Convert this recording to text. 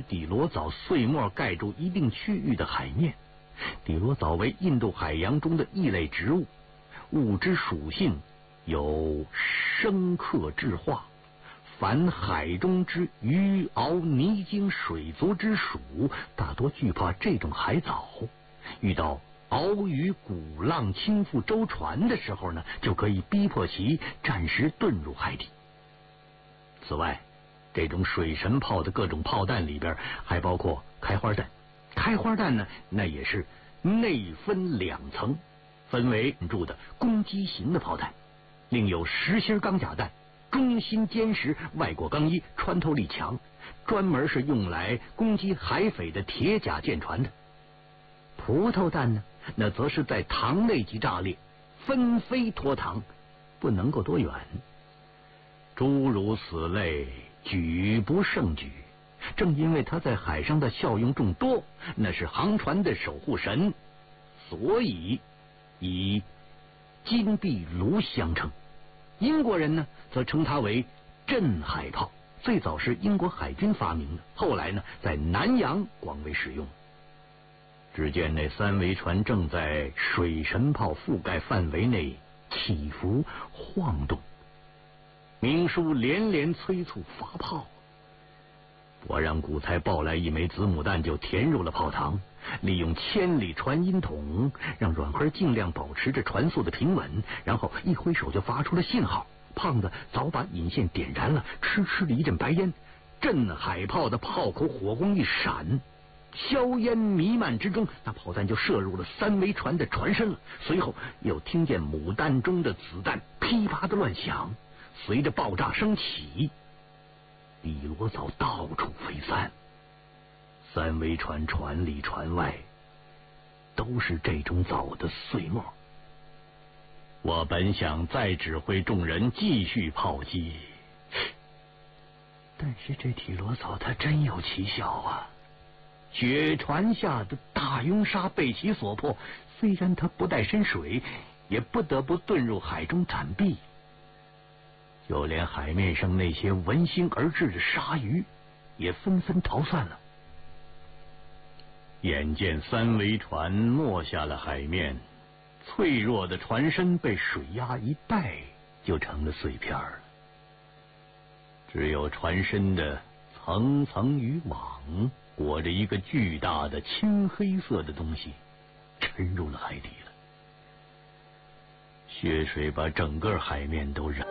底罗藻碎末盖住一定区域的海面。底罗藻为印度海洋中的异类植物，物之属性有生克制化。凡海中之鱼、鳌、泥鲸、水族之属，大多惧怕这种海藻。遇到鳌鱼鼓浪倾覆舟船的时候呢，就可以逼迫其暂时遁入海底。此外，这种水神炮的各种炮弹里边还包括开花弹。开花弹呢，那也是内分两层，分为住的攻击型的炮弹，另有实心钢甲弹，中心坚实，外裹钢衣，穿透力强，专门是用来攻击海匪的铁甲舰船的。葡萄弹呢，那则是在膛内即炸裂，纷飞脱膛，不能够多远。诸如此类，举不胜举。正因为它在海上的效用众多，那是航船的守护神，所以以金壁炉相称。英国人呢，则称它为镇海炮，最早是英国海军发明的，后来呢，在南洋广为使用。只见那三桅船正在水神炮覆盖范围内起伏晃动，明叔连连催促发炮。我让古才抱来一枚子母弹，就填入了炮膛，利用千里传音筒，让软核尽量保持着船速的平稳，然后一挥手就发出了信号。胖子早把引线点燃了，痴痴的一阵白烟，镇海炮的炮口火光一闪，硝烟弥漫之中，那炮弹就射入了三桅船的船身了。随后又听见母弹中的子弹噼啪的乱响，随着爆炸声起，底罗藻到处飞散，三桅船船里船外都是这种藻的碎末。我本想再指挥众人继续炮击，但是这底罗藻它真有奇效啊！雪船下的大拥鲨被其所迫，虽然它不带深水，也不得不遁入海中暂避。就连海面上那些闻腥而至的鲨鱼也纷纷逃散了。眼见三桅船没下了海面，脆弱的船身被水压一带，就成了碎片了。只有船身的层层渔网裹着一个巨大的青黑色的东西，沉入了海底了。血水把整个海面都染